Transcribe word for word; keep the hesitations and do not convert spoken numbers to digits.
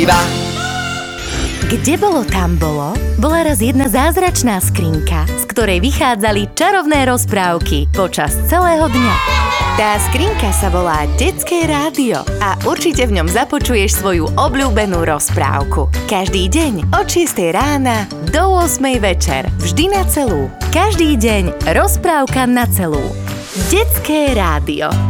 býva. Kde bolo, tam bolo, bola raz jedna zázračná skrinka, z ktorej vychádzali čarovné rozprávky počas celého dňa. Tá skrinka sa volá Detské rádio a určite v ňom započuješ svoju obľúbenú rozprávku. Každý deň od šiestej rána do ôsmej večer, vždy na celú. Každý deň rozprávka na celú. Detské rádio.